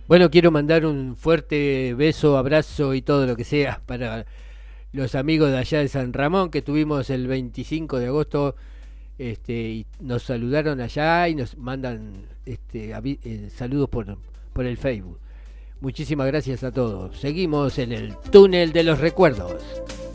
Bueno, quiero mandar un fuerte beso, abrazo y todo lo que sea para los amigos de allá de San Ramón que tuvimos el 25 de agosto, y nos saludaron allá y nos mandan saludos por el Facebook. Muchísimas gracias a todos. Seguimos en el túnel de los recuerdos.